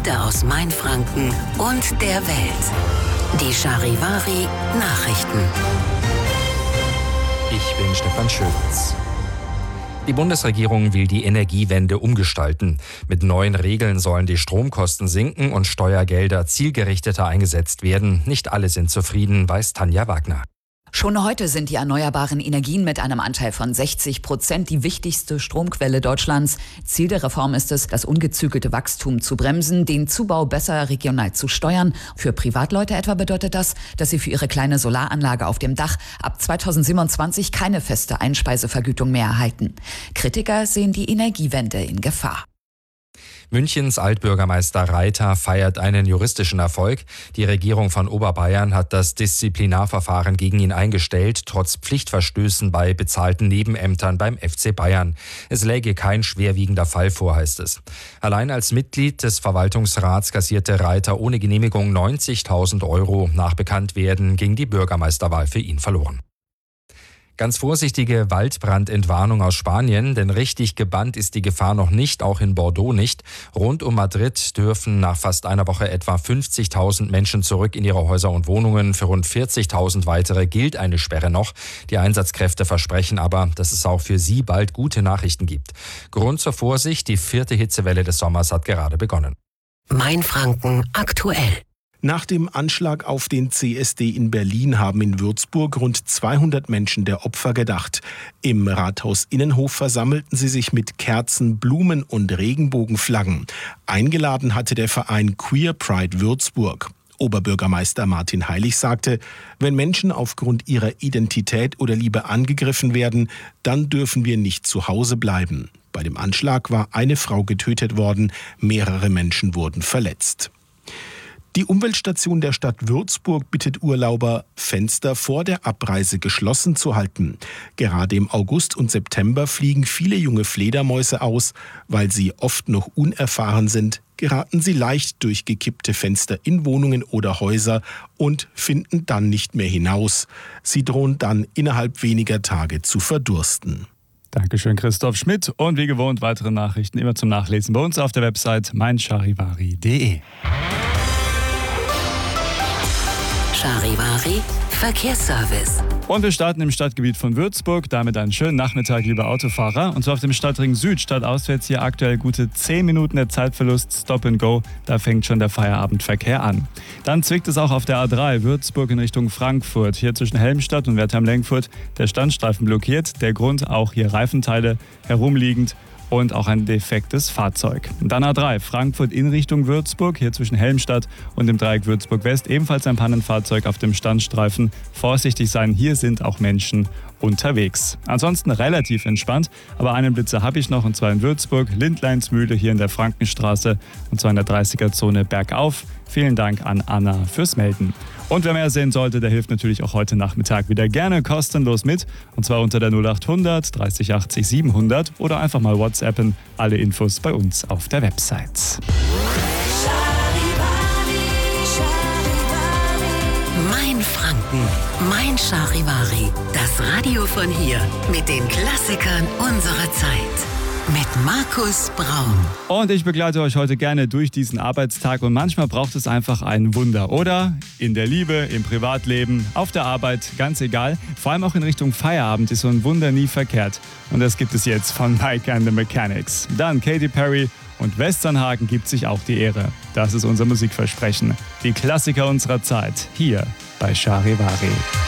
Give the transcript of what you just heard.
Geschichte aus Mainfranken und der Welt. Die Charivari Nachrichten. Ich bin Stefan Schulz. Die Bundesregierung will die Energiewende umgestalten. Mit neuen Regeln sollen die Stromkosten sinken und Steuergelder zielgerichteter eingesetzt werden. Nicht alle sind zufrieden, weiß Tanja Wagner. Schon heute sind die erneuerbaren Energien mit einem Anteil von 60% die wichtigste Stromquelle Deutschlands. Ziel der Reform ist es, das ungezügelte Wachstum zu bremsen, den Zubau besser regional zu steuern. Für Privatleute etwa bedeutet das, dass sie für ihre kleine Solaranlage auf dem Dach ab 2027 keine feste Einspeisevergütung mehr erhalten. Kritiker sehen die Energiewende in Gefahr. Münchens Altbürgermeister Reiter feiert einen juristischen Erfolg. Die Regierung von Oberbayern hat das Disziplinarverfahren gegen ihn eingestellt, trotz Pflichtverstößen bei bezahlten Nebenämtern beim FC Bayern. Es läge kein schwerwiegender Fall vor, heißt es. Allein als Mitglied des Verwaltungsrats kassierte Reiter ohne Genehmigung 90.000 €. Nach Bekanntwerden ging die Bürgermeisterwahl für ihn verloren. Ganz vorsichtige Waldbrandentwarnung aus Spanien, denn richtig gebannt ist die Gefahr noch nicht, auch in Bordeaux nicht. Rund um Madrid dürfen nach fast einer Woche etwa 50.000 Menschen zurück in ihre Häuser und Wohnungen. Für rund 40.000 weitere gilt eine Sperre noch. Die Einsatzkräfte versprechen aber, dass es auch für sie bald gute Nachrichten gibt. Grund zur Vorsicht, die 4. Hitzewelle des Sommers hat gerade begonnen. Mainfranken aktuell. Nach dem Anschlag auf den CSD in Berlin haben in Würzburg rund 200 Menschen der Opfer gedacht. Im Rathaus-Innenhof versammelten sie sich mit Kerzen, Blumen und Regenbogenflaggen. Eingeladen hatte der Verein Queer Pride Würzburg. Oberbürgermeister Martin Heilig sagte, wenn Menschen aufgrund ihrer Identität oder Liebe angegriffen werden, dann dürfen wir nicht zu Hause bleiben. Bei dem Anschlag war eine Frau getötet worden, mehrere Menschen wurden verletzt. Die Umweltstation der Stadt Würzburg bittet Urlauber, Fenster vor der Abreise geschlossen zu halten. Gerade im August und September fliegen viele junge Fledermäuse aus. Weil sie oft noch unerfahren sind, geraten sie leicht durch gekippte Fenster in Wohnungen oder Häuser und finden dann nicht mehr hinaus. Sie drohen dann innerhalb weniger Tage zu verdursten. Dankeschön, Christoph Schmidt. Und wie gewohnt weitere Nachrichten immer zum Nachlesen bei uns auf der Website meincharivari.de. Charivari Verkehrsservice. Und wir starten im Stadtgebiet von Würzburg. Damit einen schönen Nachmittag, liebe Autofahrer. Und zwar auf dem Stadtring Süd, stadtauswärts hier aktuell gute 10 Minuten der Zeitverlust, Stop and Go. Da fängt schon der Feierabendverkehr an. Dann zwickt es auch auf der A3 Würzburg in Richtung Frankfurt. Hier zwischen Helmstadt und Wertheim-Lenkfurt der Standstreifen blockiert. Der Grund auch hier Reifenteile herumliegend und auch ein defektes Fahrzeug. Und dann A3 Frankfurt in Richtung Würzburg, hier zwischen Helmstadt und dem Dreieck Würzburg-West ebenfalls ein Pannenfahrzeug auf dem Standstreifen. Vorsichtig sein, hier sind auch Menschen unterwegs. Ansonsten relativ entspannt, aber einen Blitzer habe ich noch, und zwar in Würzburg, Lindleinsmühle hier in der Frankenstraße, und zwar in der 30er-Zone bergauf. Vielen Dank an Anna fürs Melden. Und wer mehr sehen sollte, der hilft natürlich auch heute Nachmittag wieder gerne kostenlos mit. Und zwar unter der 0800 30 80 700 oder einfach mal WhatsAppen. Alle Infos bei uns auf der Website. Mainfranken, Mein Charivari. Das Radio von hier mit den Klassikern unserer Zeit. Mit Markus Braun. Und ich begleite euch heute gerne durch diesen Arbeitstag, und manchmal braucht es einfach ein Wunder, oder? In der Liebe, im Privatleben, auf der Arbeit, ganz egal. Vor allem auch in Richtung Feierabend ist so ein Wunder nie verkehrt. Und das gibt es jetzt von Mike and the Mechanics. Dann Katy Perry und Westernhagen gibt sich auch die Ehre. Das ist unser Musikversprechen. Die Klassiker unserer Zeit, hier bei Charivari.